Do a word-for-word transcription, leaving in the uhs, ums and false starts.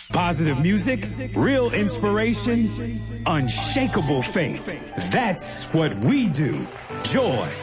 Positive music, real inspiration, unshakable faith. That's what we do. Joy